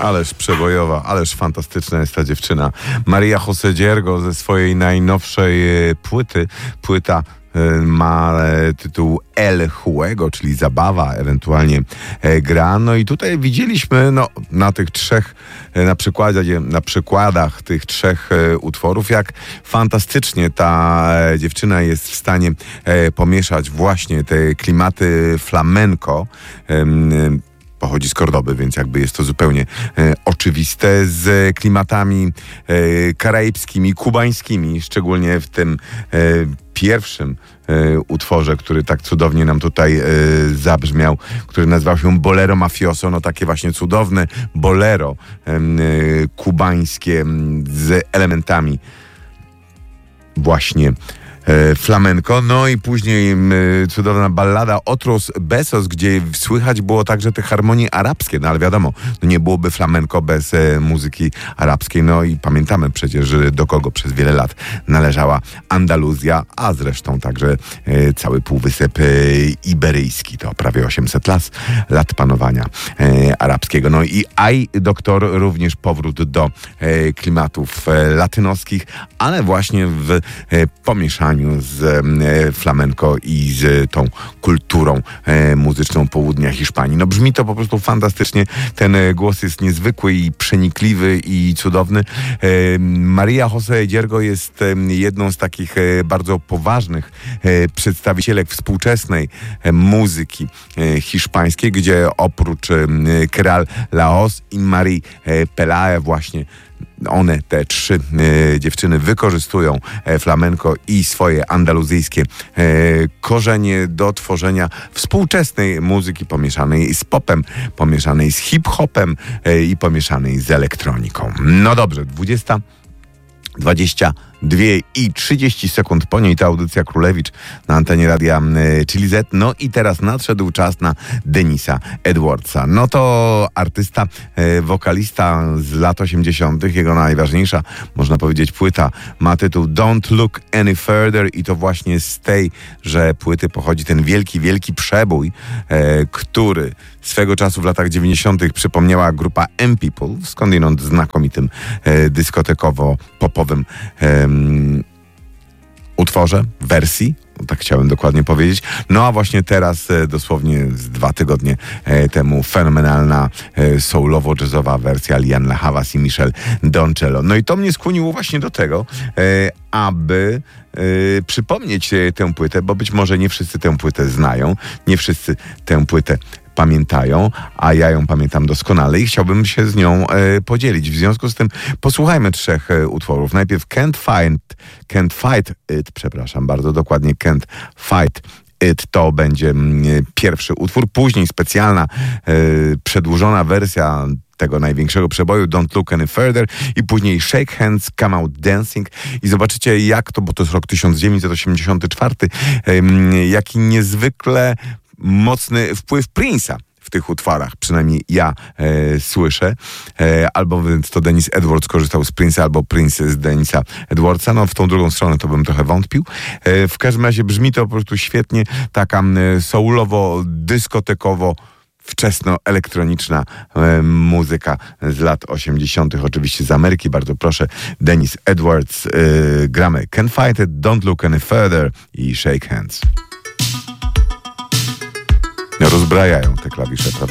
Ależ przebojowa, ależ fantastyczna jest ta dziewczyna. Maria José Diego ze swojej najnowszej płyty. Płyta ma tytuł El Juego, czyli zabawa, ewentualnie gra. No i tutaj widzieliśmy na tych trzech, na przykładach tych trzech utworów, jak fantastycznie ta dziewczyna jest w stanie pomieszać właśnie te klimaty flamenco. Pochodzi z Kordoby, więc jakby jest to zupełnie oczywiste, z klimatami karaibskimi, kubańskimi, szczególnie w tym pierwszym utworze, który tak cudownie nam tutaj zabrzmiał, który nazywał się Bolero Mafioso, no takie właśnie cudowne bolero kubańskie z elementami właśnie flamenco, no i później cudowna ballada Otros Besos, gdzie słychać było także te harmonie arabskie, no ale wiadomo, nie byłoby flamenco bez muzyki arabskiej, no i pamiętamy przecież, do kogo przez wiele lat należała Andaluzja, a zresztą także cały Półwysep Iberyjski, to prawie 800 lat panowania arabskiego. No i Ay Doctor, również powrót do klimatów latynoskich, ale właśnie w pomieszaniu z flamenco i z tą kulturą muzyczną południa Hiszpanii. No brzmi to po prostu fantastycznie. Ten głos jest niezwykły i przenikliwy i cudowny. Maria José Diego jest jedną z takich bardzo poważnych przedstawicielek współczesnej muzyki hiszpańskiej, gdzie oprócz Keral Laos i Marie Pelae właśnie one, te trzy dziewczyny, wykorzystują flamenco i swoje andaluzyjskie korzenie do tworzenia współczesnej muzyki pomieszanej z popem, pomieszanej z hip-hopem i pomieszanej z elektroniką. No dobrze, 22 i 30 sekund po niej ta audycja Królewicz na antenie radia Chili Z. No i teraz nadszedł czas na Denisa Edwardsa. No to artysta, wokalista z lat 80. Jego najważniejsza, można powiedzieć, płyta ma tytuł Don't Look Any Further i to właśnie z tejże płyty pochodzi ten wielki, wielki przebój, który swego czasu w latach 90. przypomniała grupa M-People, skądinąd znakomitym dyskotekowo-popowym utworze, wersji, tak chciałem dokładnie powiedzieć. No a właśnie teraz, dosłownie z 2 tygodnie temu, fenomenalna soulowo-jazzowa wersja Lianne La Havas i Michel Doncello. No i to mnie skłoniło właśnie do tego, aby przypomnieć tę płytę, bo być może nie wszyscy tę płytę znają, nie wszyscy tę płytę pamiętają, a ja ją pamiętam doskonale i chciałbym się z nią podzielić. W związku z tym posłuchajmy trzech utworów. Najpierw Can't Fight It, przepraszam bardzo dokładnie, Can't Fight It, to będzie pierwszy utwór. Później specjalna, przedłużona wersja tego największego przeboju Don't Look Any Further i później Shake Hands, Come Out Dancing i zobaczycie jak to, bo to jest rok 1984, jaki niezwykle mocny wpływ Prince'a w tych utworach, przynajmniej ja słyszę. Albo więc to Denis Edwards korzystał z Prince'a, albo Prince z Denisa Edwardsa. No w tą drugą stronę to bym trochę wątpił. W każdym razie brzmi to po prostu świetnie. Taka soulowo, dyskotekowo, wczesno-elektroniczna muzyka z lat 80. oczywiście z Ameryki. Bardzo proszę, Denis Edwards. Gramy Can't Fight It, Don't Look Any Further i Shake Hands. Rozbrajają te klawisze, prawda?